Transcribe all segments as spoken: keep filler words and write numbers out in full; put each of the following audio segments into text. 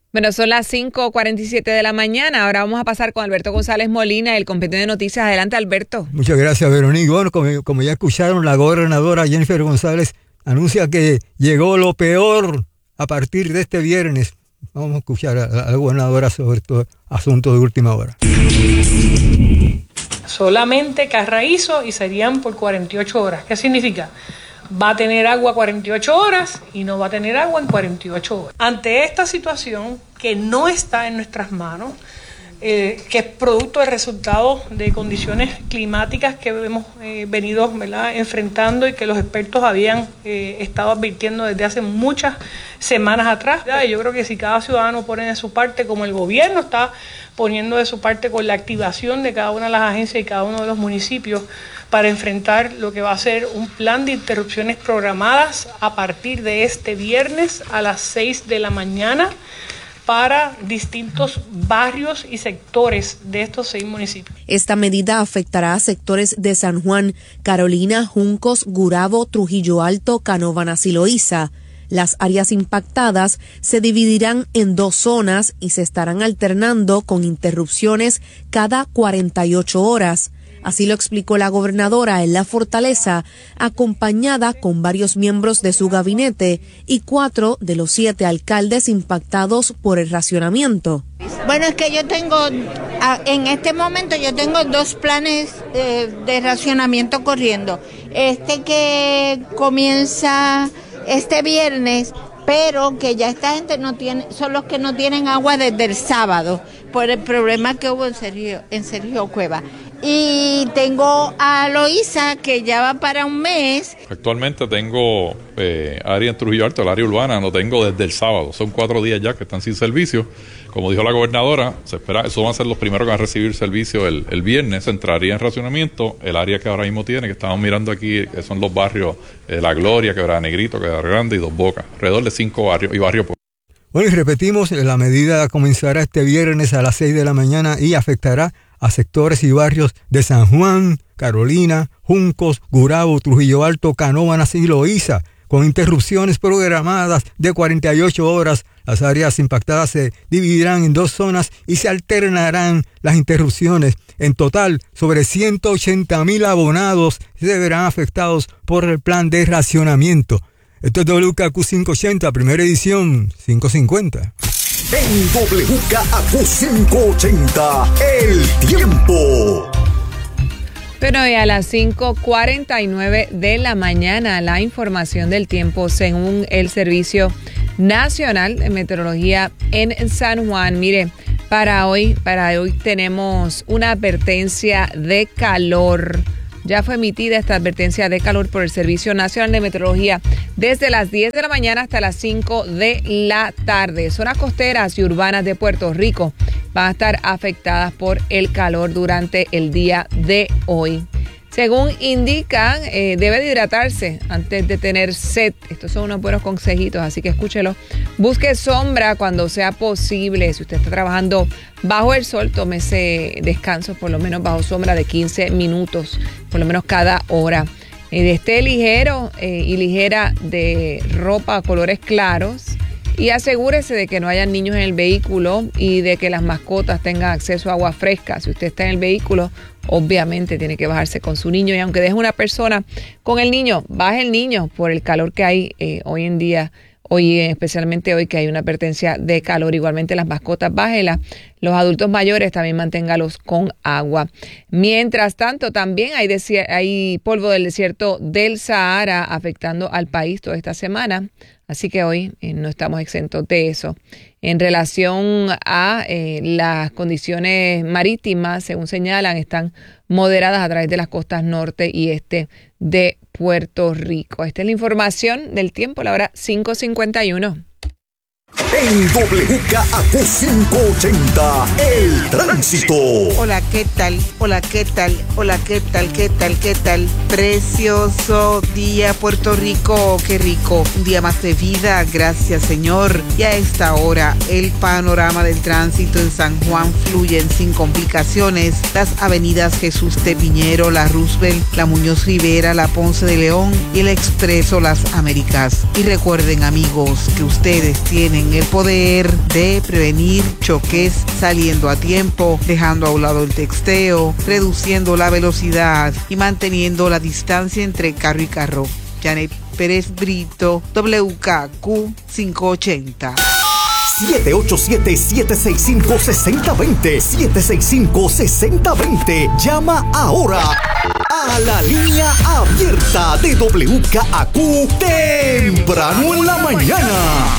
Bueno, son las cinco cuarenta y siete de la mañana. Ahora vamos a pasar con Alberto González Molina, el compendio de noticias. Adelante, Alberto. Muchas gracias, Verónica. Bueno, como, como ya escucharon, la gobernadora Jennifer González anuncia que llegó lo peor a partir de este viernes. Vamos a escuchar a, a la gobernadora sobre estos asuntos de última hora. Solamente carraízo y serían por cuarenta y ocho horas. ¿Qué significa? Va a tener agua cuarenta y ocho horas y no va a tener agua en cuarenta y ocho horas. Ante esta situación que no está en nuestras manos, eh, que es producto del resultado de condiciones climáticas que hemos eh, venido, ¿verdad?, enfrentando y que los expertos habían eh, estado advirtiendo desde hace muchas semanas atrás. Y yo creo que si cada ciudadano pone de su parte, como el gobierno está poniendo de su parte con la activación de cada una de las agencias y cada uno de los municipios, para enfrentar lo que va a ser un plan de interrupciones programadas a partir de este viernes a las seis de la mañana para distintos barrios y sectores de estos seis municipios. Esta medida afectará a sectores de San Juan, Carolina, Juncos, Gurabo, Trujillo Alto, Canóvanas y Loíza. Las áreas impactadas se dividirán en dos zonas y se estarán alternando con interrupciones cada cuarenta y ocho horas. Así lo explicó la gobernadora en La Fortaleza, acompañada con varios miembros de su gabinete y cuatro de los siete alcaldes impactados por el racionamiento. Bueno, es que yo tengo, en este momento yo tengo dos planes de, de racionamiento corriendo. Este que comienza este viernes, pero que ya esta gente no tiene, son los que no tienen agua desde el sábado por el problema que hubo en Sergio, en Sergio Cueva. Y tengo a Loíza, que ya va para un mes. Actualmente tengo eh, área en Trujillo Alto, el área urbana, no tengo desde el sábado. Son cuatro días ya que están sin servicio. Como dijo la gobernadora, se espera, esos van a ser los primeros que van a recibir servicio el, el viernes. Entraría en racionamiento el área que ahora mismo tiene, que estamos mirando aquí, que son los barrios eh, La Gloria, Quebrada Negrito, Quebrada Grande y Dos Bocas. Alrededor de cinco barrios y barrios. Bueno, y repetimos, la medida comenzará este viernes a las seis de la mañana y afectará a sectores y barrios de San Juan, Carolina, Juncos, Gurabo, Trujillo Alto, Canóvanas y Loíza, con interrupciones programadas de cuarenta y ocho horas. Las áreas impactadas se dividirán en dos zonas y se alternarán las interrupciones. En total, sobre ciento ochenta mil abonados se verán afectados por el plan de racionamiento. Esto es W K Q quinientos ochenta, primera edición, cinco cincuenta. En W K Q quinientos ochenta, el tiempo. Pero hoy a las cinco cuarenta y nueve de la mañana, la información del tiempo según el Servicio Nacional de Meteorología en San Juan. Mire, para hoy, para hoy tenemos una advertencia de calor. Ya fue emitida esta advertencia de calor por el Servicio Nacional de Meteorología desde las diez de la mañana hasta las cinco de la tarde. Zonas costeras y urbanas de Puerto Rico van a estar afectadas por el calor durante el día de hoy. Según indican, eh, debe de hidratarse antes de tener sed. Estos son unos buenos consejitos, así que escúchelo. Busque sombra cuando sea posible. Si usted está trabajando bajo el sol, tómese descanso, por lo menos bajo sombra de quince minutos, por lo menos cada hora. Eh, esté ligero eh, y ligera de ropa, colores claros. Y asegúrese de que no haya niños en el vehículo y de que las mascotas tengan acceso a agua fresca. Si usted está en el vehículo, obviamente tiene que bajarse con su niño. Y aunque deje una persona con el niño, baje el niño por el calor que hay eh, hoy en día. Hoy, especialmente hoy que hay una advertencia de calor. Igualmente las mascotas, bájelas. Los adultos mayores también manténgalos con agua. Mientras tanto, también hay, desi- hay polvo del desierto del Sahara afectando al país toda esta semana. Así que hoy eh, no estamos exentos de eso. En relación a eh, las condiciones marítimas, según señalan, están moderadas a través de las costas norte y este de Puerto Rico. Esta es la información del tiempo, la hora cinco cincuenta y uno. En W K Q quinientos ochenta, el tránsito. Hola, ¿qué tal? Hola, ¿qué tal? Hola, ¿qué tal? ¿Qué tal? ¿Qué tal? Precioso día, Puerto Rico. Qué rico. Un día más de vida. Gracias, Señor. Y a esta hora, el panorama del tránsito en San Juan fluyen sin complicaciones. Las avenidas Jesús de Piñero, la Roosevelt, la Muñoz Rivera, la Ponce de León y el Expreso Las Américas. Y recuerden, amigos, que ustedes tienen el poder de prevenir choques saliendo a tiempo, dejando a un lado el texteo, reduciendo la velocidad y manteniendo la distancia entre carro y carro. Janet Pérez Brito, W K Q quinientos ochenta. siete ocho siete, siete seis cinco, seis cero dos cero, siete seis cinco, seis cero dos cero. Llama ahora a la línea abierta de W K A Q temprano en la mañana.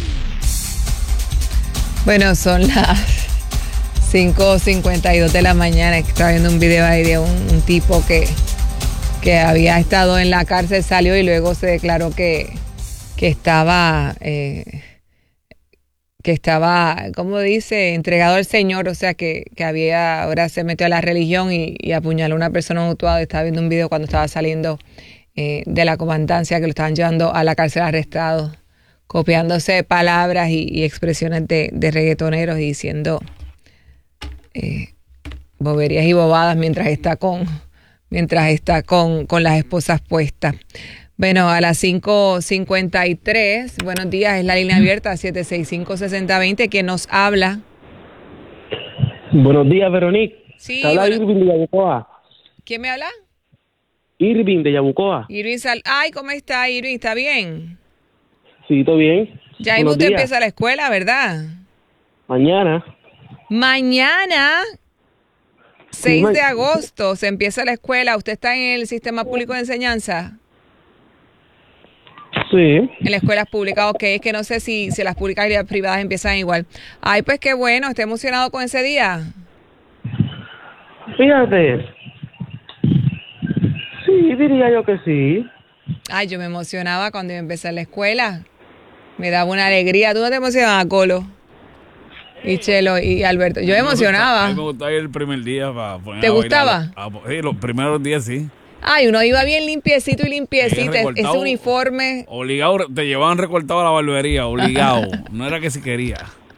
Bueno, son las cinco cincuenta y dos de la mañana. Estaba viendo un video ahí de un, un tipo que, que había estado en la cárcel, salió y luego se declaró que, que estaba... Eh, que estaba, como dice, entregado al Señor, o sea, que, que había, ahora se metió a la religión y, y apuñaló a una persona mutuada. Estaba viendo un video cuando estaba saliendo eh, de la comandancia, que lo estaban llevando a la cárcel arrestado, copiándose palabras y, y expresiones de, de reggaetoneros y diciendo eh, boberías y bobadas mientras está con, mientras está con, con las esposas puestas. Bueno, a las cinco cincuenta y tres, buenos días, es la línea abierta, siete seis cinco, seis cero dos cero, ¿quién nos habla? Buenos días, Veronique. Sí, habla bueno. Irving de Yabucoa. ¿Quién me habla? Irving de Yabucoa. Irving Sal... Ay, ¿cómo está Irving? ¿Está bien? Sí, todo bien. Ya mismo Buenos usted días. empieza la escuela, ¿verdad? Mañana. Mañana, seis ma- de agosto, se empieza la escuela. ¿Usted está en el sistema público de enseñanza? Sí. En las escuelas públicas, ok, es que no sé si, si las públicas y las privadas empiezan igual. Ay, pues qué bueno, estoy emocionado con ese día. Fíjate. Sí, diría yo que sí. Ay, yo me emocionaba cuando iba a empezar la escuela. Me daba una alegría. ¿Tú no te emocionabas, Colo? Y Chelo y Alberto. Yo me emocionaba. A mí me gustaba ir el primer día para poner ¿Te a gustaba? bailar. Ah, sí, los primeros días sí. Ay, uno iba bien limpiecito y limpiecito. Bien Ese recortado. uniforme. Obligado, te llevaban recortado a la barbería, obligado. No era que si quería.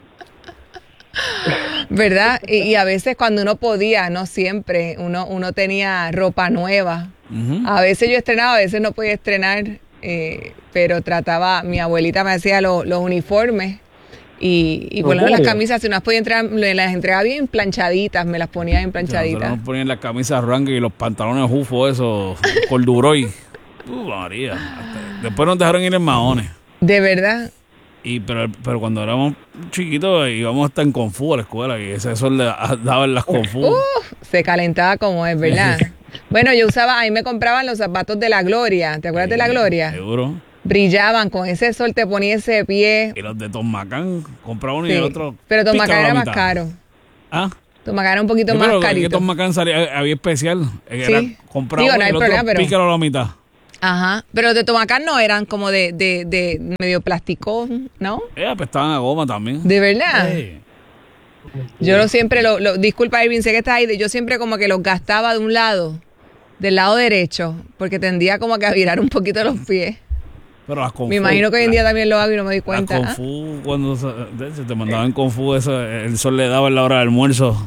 ¿Verdad? Y, y a veces cuando uno podía, no siempre, uno, uno tenía ropa nueva. Uh-huh. A veces yo estrenaba, a veces no podía estrenar, eh, pero trataba, mi abuelita me hacía lo- los uniformes y, y por lo menos las camisas, si no las podía entregar, me las entregaba bien planchaditas, me las ponía bien planchaditas. Nosotros nos ponían las camisas Wrangler y los pantalones Jufo, esos, corduroy. Uh, María. Hasta- Después nos dejaron ir en maones. ¿De verdad? Y, pero, pero cuando éramos chiquitos íbamos hasta en Kung Fu a la escuela y ese sol le daba en las Kung Fu. Uh, se calentaba como es, ¿verdad? Bueno, yo usaba, ahí me compraban los zapatos de la Gloria, ¿te acuerdas de la Gloria? Seguro. Brillaban, con ese sol te ponía ese pie. Y los de Tom Macán, compraba uno Sí, y el otro. pero Tom pícalo Macán a la era más mitad. caro. Ah. Tom Macán era un poquito Sí, más pero que carito. Tom Macán salía, había especial. Era Sí. comprar Digo, uno no y hay el otro problema, pero- pícalo a la mitad. Ajá, pero los de Tomacán no eran como de, de, de medio plástico, ¿no? Eh, apestaban a goma también. ¿De verdad? Sí. Yo lo siempre, lo, lo, disculpa Irving, sé que estás ahí, yo siempre como que los gastaba de un lado, del lado derecho, porque tendía como que a virar un poquito los pies. Pero las Kung Me Fu, imagino que hoy en la- día también lo hago y no me doy Las cuenta. Kung ¿Ah? Fu, cuando se, se te mandaban Kung Fu, eso, el sol le daba en la hora del almuerzo.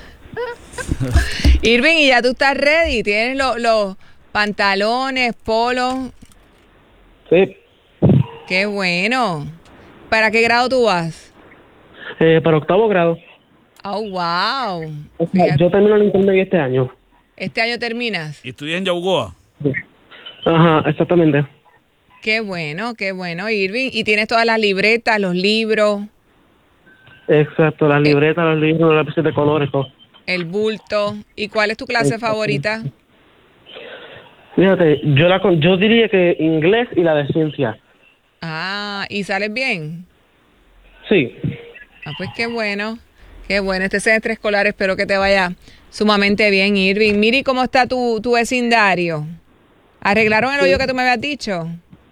Irving, y ya tú estás ready, tienes los, los pantalones, polos, Sí. qué bueno. ¿Para qué grado tú vas? Eh, para octavo grado. Oh, wow. O sea, Fíjate. yo termino el intermedio este año. Este año terminas. ¿Y estudias en Yabucoa? Ajá, exactamente. Qué bueno, qué bueno, Irving. Y tienes todas las libretas, los libros, Exacto, las libretas, los libros, los lápices de colores, todo. el bulto. ¿Y cuál es tu clase favorita? Fíjate, yo, la, con- yo diría que inglés y la de ciencia. Ah, ¿y sales bien? Sí. Ah, pues qué bueno, qué bueno. Este semestre escolar espero que te vaya sumamente bien, Irving. Miri, ¿cómo está tu, tu vecindario? ¿Arreglaron el hoyo que tú me habías dicho?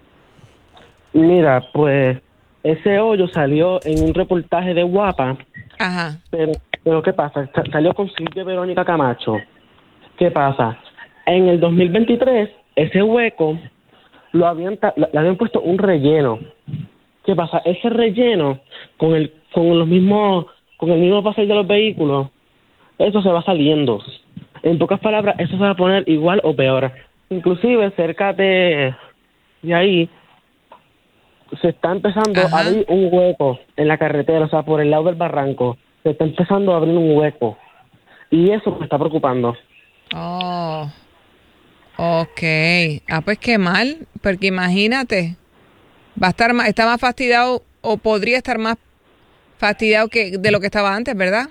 Mira, pues ese hoyo salió en un reportaje de Guapa, Ajá. pero, pero ¿qué pasa? Sa- Salió con Silvia Verónica Camacho. ¿Qué pasa? En el dos mil veintitrés, ese hueco lo habían ta- le habían puesto un relleno. ¿Qué pasa? Ese relleno con el con los mismos con el mismo pasar de los vehículos, eso se va saliendo. En pocas palabras, eso se va a poner igual o peor. Inclusive cerca de de ahí se está empezando Ajá. a abrir un hueco en la carretera, o sea, por el lado del barranco. Se está empezando a abrir un hueco. Y eso me está preocupando. Oh, ok. Ah, pues qué mal, porque imagínate, va a estar más, está más fastidiado o podría estar más fastidiado que de lo que estaba antes, ¿verdad?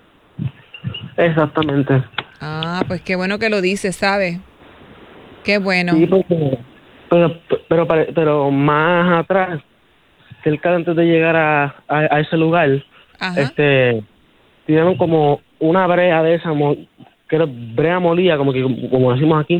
Exactamente. Ah, pues qué bueno que lo dices, ¿sabes? Qué bueno. Sí, porque, pero, pero, pero, pero más atrás, cerca de antes de llegar a, a, a ese lugar, Ajá. este, tuvieron como una brea de esa, mo- que era brea molida, como que como decimos aquí,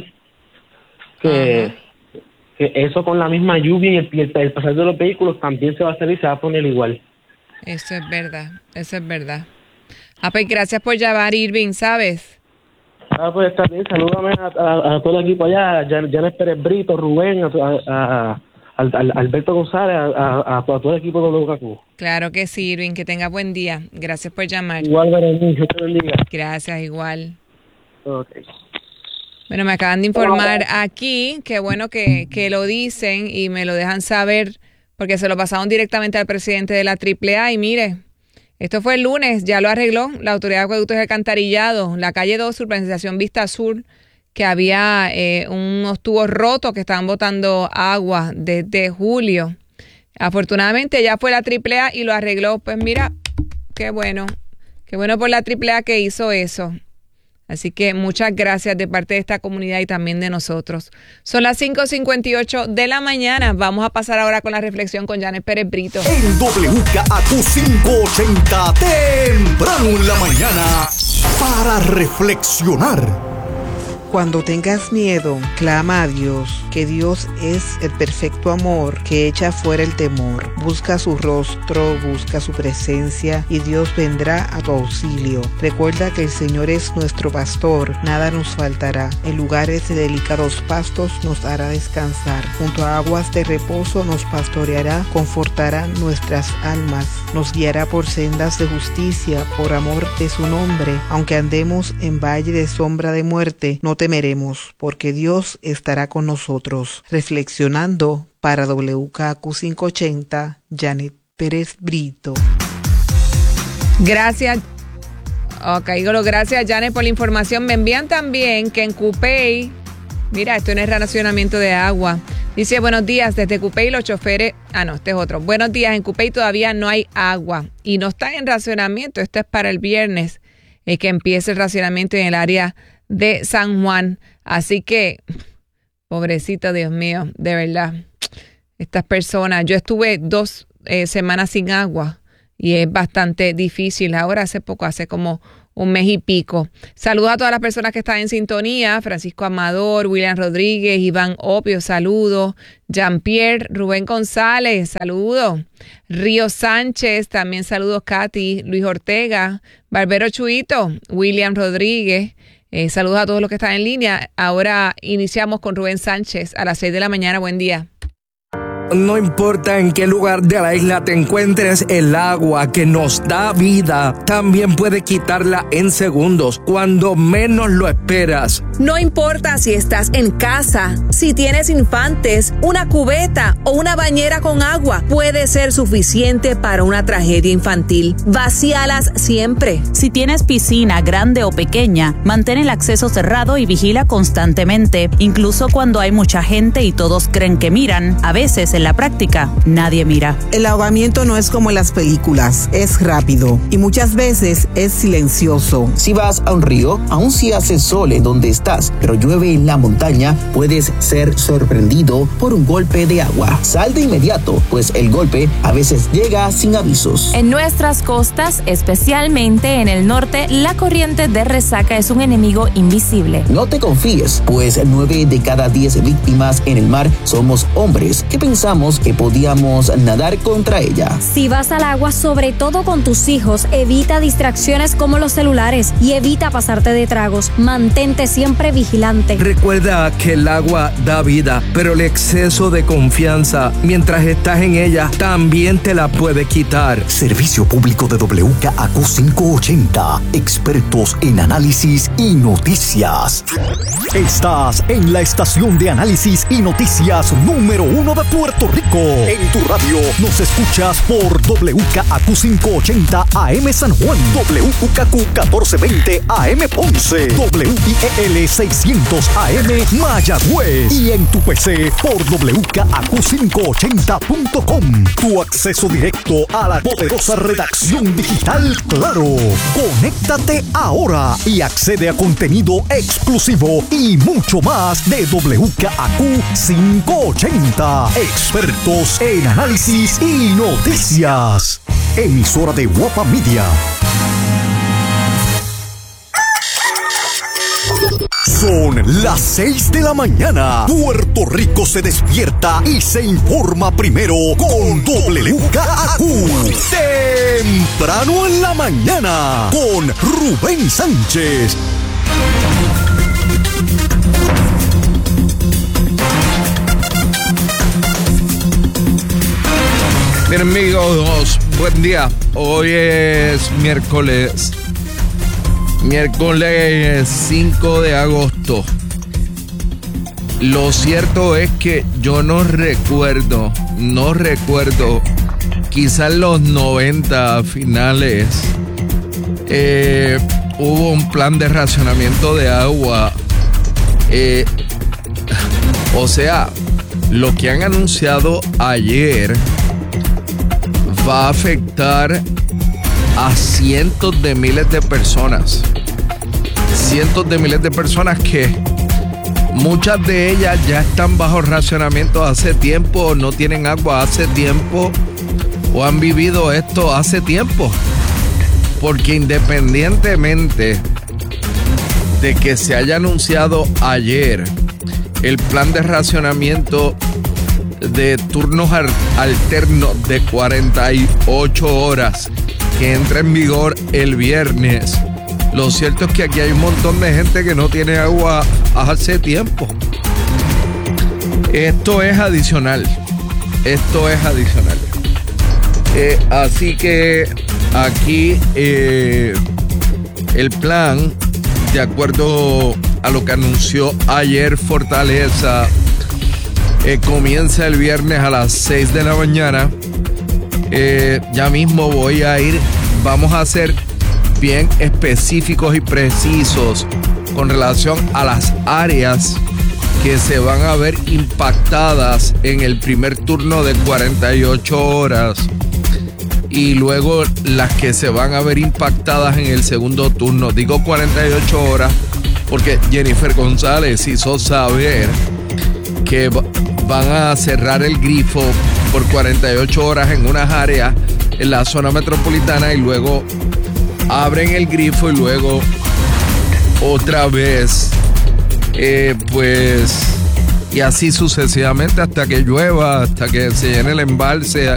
que, que eso con la misma lluvia y el, y el, el pasar de los vehículos también se va a hacer y se va a poner igual. Eso es verdad, eso es verdad. Ah, pues gracias por llamar, Irving, ¿sabes? Ah, pues está bien, salúdame a, a, a todo el equipo allá, Jan, Janes Pérez Brito, Rubén, a, a, a, a, a Alberto González, a, a, a todo el equipo de W K Q. Claro que sí, Irving, que tenga buen día. Gracias por llamar. Igual, Berenice, te bendiga. Gracias, igual. Okay. Bueno, me acaban de informar aquí, qué bueno que, que lo dicen y me lo dejan saber, porque se lo pasaron directamente al presidente de la triple A y mire, esto fue el lunes, ya lo arregló la Autoridad de Acueductos y Alcantarillado, la calle dos, urbanización Vista Azul, que había eh, unos tubos rotos que estaban botando agua desde julio. Afortunadamente ya fue la triple A y lo arregló, pues mira, qué bueno, qué bueno por la triple A que hizo eso. Así que muchas gracias de parte de esta comunidad y también de nosotros. Son las cinco cincuenta y ocho de la mañana. Vamos a pasar ahora con la reflexión con Janet Pérez Brito. En W K Q quinientos ochenta, temprano en la mañana, para reflexionar. Cuando tengas miedo, clama a Dios, que Dios es el perfecto amor que echa fuera el temor. Busca su rostro, busca su presencia y Dios vendrá a tu auxilio. Recuerda que el Señor es nuestro pastor, nada nos faltará. En lugares de delicados pastos nos hará descansar. Junto a aguas de reposo nos pastoreará, confortará nuestras almas. Nos guiará por sendas de justicia, por amor de su nombre. Aunque andemos en valle de sombra de muerte, no temeremos, porque Dios estará con nosotros. Reflexionando para W K Q quinientos ochenta, Janet Pérez Brito. Gracias. Ok, Golo, gracias, Janet, por la información. Me envían también que en Cupey, mira, esto no es racionamiento de agua. Dice, buenos días, desde Cupey los choferes, ah no, este es otro. Buenos días, en Cupey todavía no hay agua y no está en racionamiento, esto es para el viernes, eh, que empiece el racionamiento en el área de San Juan. Así que, pobrecito, Dios mío, de verdad, estas personas, yo estuve dos eh, semanas sin agua y es bastante difícil. Ahora hace poco, hace como un mes y pico. Saludos a todas las personas que están en sintonía. Francisco Amador, William Rodríguez, Iván Opio, saludos. Jean-Pierre, Rubén González, saludos. Río Sánchez, también saludos. Katy, Luis Ortega, Barbero Chuito, William Rodríguez. Eh, saludos a todos los que están en línea. Ahora iniciamos con Rubén Sánchez a las seis de la mañana. Buen día. No importa en qué lugar de la isla te encuentres, el agua que nos da vida también puede quitarla en segundos, cuando menos lo esperas. No importa si estás en casa, si tienes infantes, una cubeta o una bañera con agua, puede ser suficiente para una tragedia infantil. Vacíalas siempre. Si tienes piscina grande o pequeña, mantén el acceso cerrado y vigila constantemente, incluso cuando hay mucha gente y todos creen que miran. A veces en la práctica, nadie mira. El ahogamiento no es como en las películas, es rápido y muchas veces es silencioso. Si vas a un río, aun si hace sol en donde estás, pero llueve en la montaña, puedes ser sorprendido por un golpe de agua. Sal de inmediato, pues el golpe a veces llega sin avisos. En nuestras costas, especialmente en el norte, la corriente de resaca es un enemigo invisible. No te confíes, pues nueve de cada diez víctimas en el mar somos hombres que pensamos que podíamos nadar contra ella. Si vas al agua, sobre todo con tus hijos, evita distracciones como los celulares y evita pasarte de tragos. Mantente siempre vigilante. Recuerda que el agua da vida, pero el exceso de confianza mientras estás en ella también te la puede quitar. Servicio público de W K Q quinientos ochenta, expertos en análisis y noticias. Estás en la estación de análisis y noticias número uno de Puerto Puerto Rico. En tu radio nos escuchas por W K A Q quinientos ochenta A M San Juan, W K Q catorce veinte A M Ponce, W I E L seiscientos A M Mayagüez y en tu P C por W K A Q quinientos ochenta punto com. Tu acceso directo a la poderosa redacción digital Claro. Conéctate ahora y accede a contenido exclusivo y mucho más de W K A Q quinientos ochenta. Expertos en análisis y noticias. Emisora de Guapa Media. Son las seis de la mañana. Puerto Rico se despierta y se informa primero con W K A Q. Temprano en la mañana con Rubén Sánchez. Bien, amigos, buen día. Hoy es miércoles. Miércoles cinco de agosto. Lo cierto es que yo no recuerdo, no recuerdo, quizás en los noventa finales, eh, hubo un plan de racionamiento de agua. Eh, o sea, lo que han anunciado ayer va a afectar a cientos de miles de personas. Cientos de miles de personas que muchas de ellas ya están bajo racionamiento hace tiempo, no tienen agua hace tiempo o han vivido esto hace tiempo. Porque independientemente de que se haya anunciado ayer el plan de racionamiento de turnos alternos de cuarenta y ocho horas que entra en vigor el viernes, lo cierto es que aquí hay un montón de gente que no tiene agua hace tiempo. Esto es adicional. Esto es adicional. Eh, así que aquí eh, el plan, de acuerdo a lo que anunció ayer Fortaleza, eh, comienza el viernes a las seis de la mañana. Eh, ya mismo voy a ir, vamos a ser bien específicos y precisos con relación a las áreas que se van a ver impactadas en el primer turno de cuarenta y ocho horas y luego las que se van a ver impactadas en el segundo turno. Digo cuarenta y ocho horas porque Jennifer González hizo saber que van a cerrar el grifo por cuarenta y ocho horas en unas áreas en la zona metropolitana y luego abren el grifo y luego otra vez eh, pues y así sucesivamente hasta que llueva, hasta que se llene el embalse